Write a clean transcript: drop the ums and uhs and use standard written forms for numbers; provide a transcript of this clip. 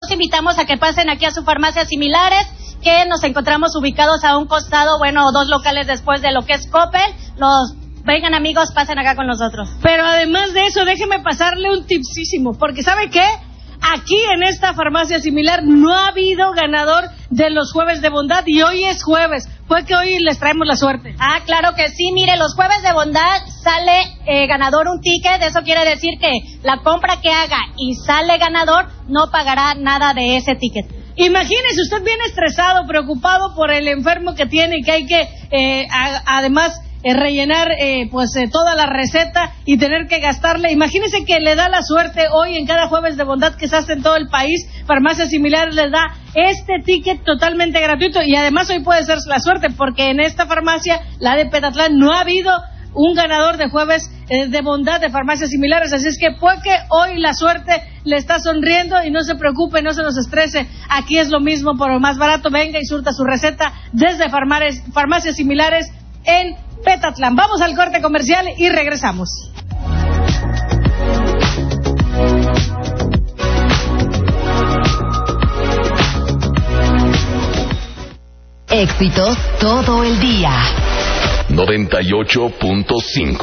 Los invitamos a que pasen aquí a su farmacia Similares, que nos encontramos ubicados a un costado, bueno, 2 locales después de lo que es Coppel. Vengan amigos, pasen acá con nosotros. Pero además de eso, déjeme pasarle un tipsísimo, porque ¿sabe qué? Aquí en esta farmacia Similar no ha habido ganador de los jueves de bondad y hoy es jueves. Fue que hoy les traemos la suerte. Ah, claro que sí. Mire, los jueves de bondad sale ganador un ticket. Eso quiere decir que la compra que haga y sale ganador no pagará nada de ese ticket. Imagínese usted bien estresado, preocupado por el enfermo que tiene y que hay que además rellenar toda la receta y tener que gastarle. Imagínese que le da la suerte hoy en cada jueves de bondad que se hace en todo el país. Farmacias Similares les da este ticket totalmente gratuito y además hoy puede ser la suerte porque en esta farmacia, la de Petatlán, no ha habido un ganador de jueves de bondad de Farmacias Similares, así es que puede que hoy la suerte le está sonriendo y no se preocupe, no se nos estrese, aquí es lo mismo por lo más barato. Venga y surta su receta desde Farmacias Similares en Petatlán. Vamos al corte comercial y regresamos. Éxitos todo el día. 98.5